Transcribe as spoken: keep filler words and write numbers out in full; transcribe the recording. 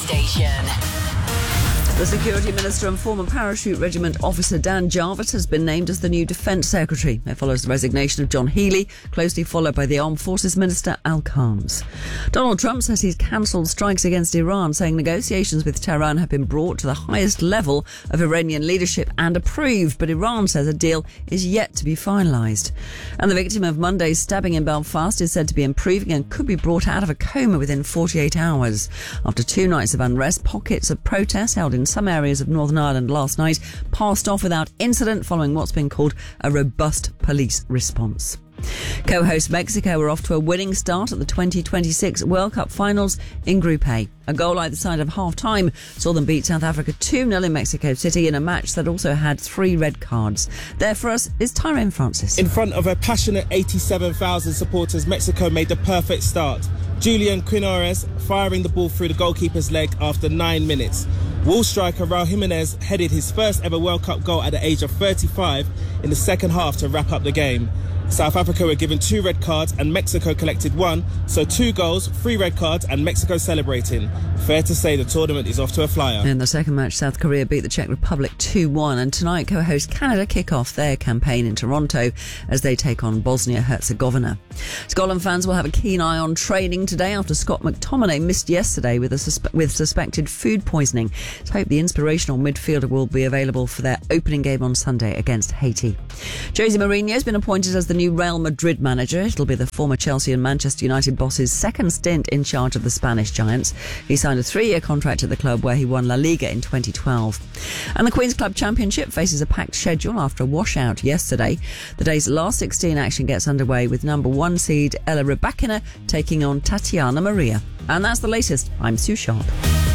station. The Security Minister and former Parachute Regiment officer Dan Jarvis has been named as the new Defence Secretary. It follows the resignation of John Healey, closely followed by the Armed Forces Minister Al Khams. Donald Trump says he's cancelled strikes against Iran, saying negotiations with Tehran have been brought to the highest level of Iranian leadership and approved, but Iran says a deal is yet to be finalised. And the victim of Monday's stabbing in Belfast is said to be improving and could be brought out of a coma within forty-eight hours. After two nights of unrest, pockets of protests held in some areas of Northern Ireland last night passed off without incident following what's been called a robust police response. Co-host Mexico were off to a winning start at the twenty twenty-six World Cup finals in Group A. A goal either side of half-time saw them beat South Africa two nil in Mexico City in a match that also had three red cards. There for us is Tyrone Francis. In front of a passionate eighty-seven thousand supporters, Mexico made the perfect start. Julian Quinones firing the ball through the goalkeeper's leg after nine minutes. Wall striker Raul Jimenez headed his first ever World Cup goal at the age of thirty-five in the second half to wrap up the game. South Africa were given two red cards and Mexico collected one, so two goals, three red cards and Mexico celebrating. Fair to say the tournament is off to a flyer. In the second match, South Korea beat the Czech Republic two one, and tonight co-host Canada kick off their campaign in Toronto as they take on Bosnia-Herzegovina. Scotland fans will have a keen eye on training today after Scott McTominay missed yesterday with a suspe- with suspected food poisoning. Let's hope the inspirational midfielder will be available for their opening game on Sunday against Haiti. Jose Mourinho has been appointed as the new Real Madrid manager. It'll be the former Chelsea and Manchester United boss's second stint in charge of the Spanish Giants. He signed a three-year contract at the club where he won La Liga in twenty twelve. And the Queen's Club Championship faces a packed schedule after a washout yesterday. The day's last sixteen action gets underway with number one seed Ella Rybakina taking on Tatiana Maria. And that's the latest. I'm Sue Sharp.